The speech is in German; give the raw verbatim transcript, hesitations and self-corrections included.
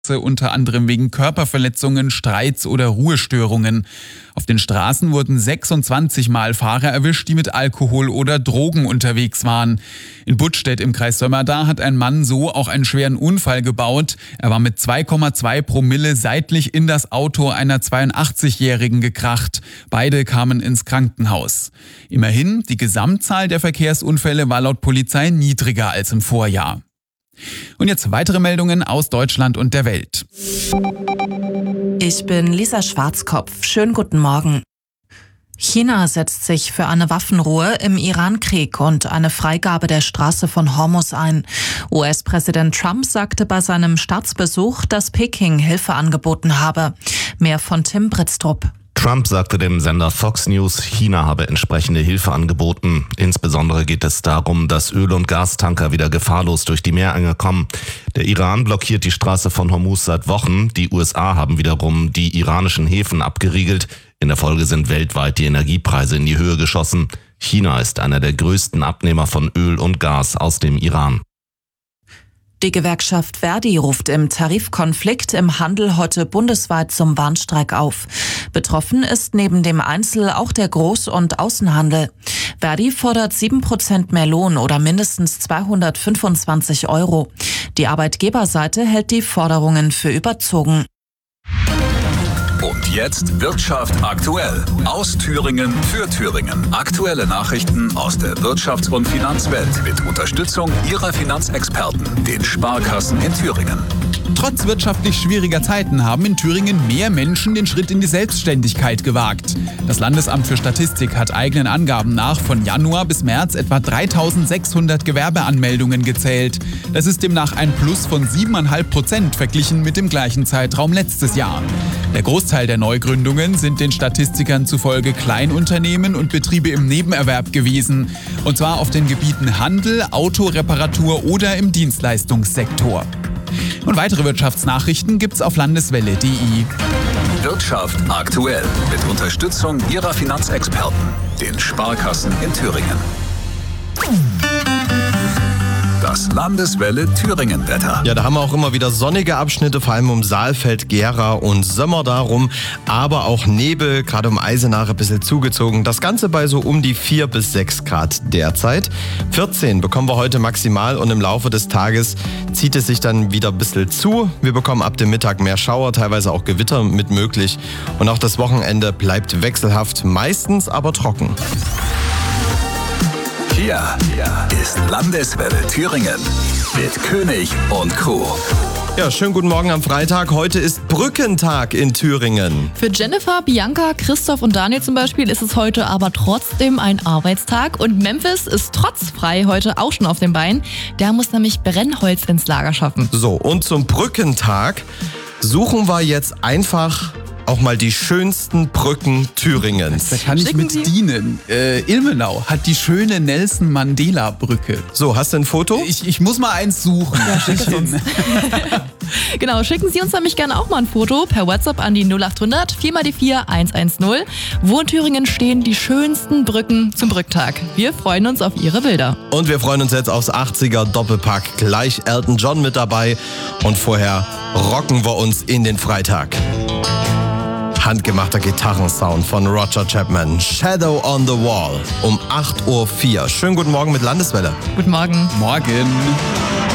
unter anderem wegen Körperverletzungen, Streits oder Ruhestörungen. Auf den Straßen wurden sechsundzwanzig Mal Fahrer erwischt, die mit Alkohol oder Drogen unterwegs waren. In Buttstedt im Kreis Sömmerda hat ein Mann so auch einen schweren Unfall gebaut. Er war mit zwei Komma zwei Promille seitlich in das Auto einer zweiundachtzigjährigen gekracht. Beide kamen ins Krankenhaus. Immerhin, die Gesamtzahl der Verkehrsunfälle war laut Polizei niedriger als im Vorjahr. Und jetzt weitere Meldungen aus Deutschland und der Welt. Ich bin Lisa Schwarzkopf. Schönen guten Morgen. China setzt sich für eine Waffenruhe im Iran-Krieg und eine Freigabe der Straße von Hormuz ein. U S-Präsident Trump sagte bei seinem Staatsbesuch, dass Peking Hilfe angeboten habe. Mehr von Tim Britztrup. Trump sagte dem Sender Fox News, China habe entsprechende Hilfe angeboten. Insbesondere geht es darum, dass Öl- und Gastanker wieder gefahrlos durch die Meerenge kommen. Der Iran blockiert die Straße von Hormuz seit Wochen. Die U S A haben wiederum die iranischen Häfen abgeriegelt. In der Folge sind weltweit die Energiepreise in die Höhe geschossen. China ist einer der größten Abnehmer von Öl und Gas aus dem Iran. Die Gewerkschaft Verdi ruft im Tarifkonflikt im Handel heute bundesweit zum Warnstreik auf. Betroffen ist neben dem Einzel- auch der Groß- und Außenhandel. Verdi fordert sieben Prozent mehr Lohn oder mindestens zweihundertfünfundzwanzig Euro. Die Arbeitgeberseite hält die Forderungen für überzogen. Und jetzt Wirtschaft aktuell. Aus Thüringen für Thüringen. Aktuelle Nachrichten aus der Wirtschafts- und Finanzwelt mit Unterstützung Ihrer Finanzexperten, den Sparkassen in Thüringen. Trotz wirtschaftlich schwieriger Zeiten haben in Thüringen mehr Menschen den Schritt in die Selbstständigkeit gewagt. Das Landesamt für Statistik hat eigenen Angaben nach von Januar bis März etwa dreitausendsechshundert Gewerbeanmeldungen gezählt. Das ist demnach ein Plus von sieben Komma fünf Prozent verglichen mit dem gleichen Zeitraum letztes Jahr. Der Großteil der Neugründungen sind den Statistikern zufolge Kleinunternehmen und Betriebe im Nebenerwerb gewesen. Und zwar auf den Gebieten Handel, Autoreparatur oder im Dienstleistungssektor. Und weitere Wirtschaftsnachrichten gibt's auf landeswelle punkt de. Wirtschaft aktuell mit Unterstützung Ihrer Finanzexperten, den Sparkassen in Thüringen. Das Landeswelle Thüringen-Wetter. Ja, da haben wir auch immer wieder sonnige Abschnitte, vor allem um Saalfeld, Gera und Sömmer darum, aber auch Nebel, gerade um Eisenach ein bisschen zugezogen. Das Ganze bei so um die vier bis sechs Grad derzeit. vierzehn bekommen wir heute maximal und im Laufe des Tages zieht es sich dann wieder ein bisschen zu. Wir bekommen ab dem Mittag mehr Schauer, teilweise auch Gewitter mit möglich. Und auch das Wochenende bleibt wechselhaft, meistens aber trocken. Hier ist Landeswelle Thüringen mit König und Crew. Ja, schönen guten Morgen am Freitag. Heute ist Brückentag in Thüringen. Für Jennifer, Bianca, Christoph und Daniel zum Beispiel ist es heute aber trotzdem ein Arbeitstag. Und Memphis ist trotz frei heute auch schon auf den Beinen. Der muss nämlich Brennholz ins Lager schaffen. So, und zum Brückentag suchen wir jetzt einfach auch mal die schönsten Brücken Thüringens. Da kann ich Schicken mit Sie- dienen. Äh, Ilmenau hat die schöne Nelson-Mandela-Brücke. So, hast du ein Foto? Ich, ich muss mal eins suchen. Ja, schick es uns. Genau, schicken Sie uns nämlich gerne auch mal ein Foto per WhatsApp an die null acht hundert vier mal die vier eins eins null. Wo in Thüringen stehen die schönsten Brücken zum Brücktag? Wir freuen uns auf Ihre Bilder. Und wir freuen uns jetzt aufs achtziger Doppelpack. Gleich Elton John mit dabei. Und vorher rocken wir uns in den Freitag. Handgemachter Gitarrensound von Roger Chapman. Shadow on the Wall um acht Uhr vier. Schönen guten Morgen mit Landeswelle. Guten Morgen. Morgen.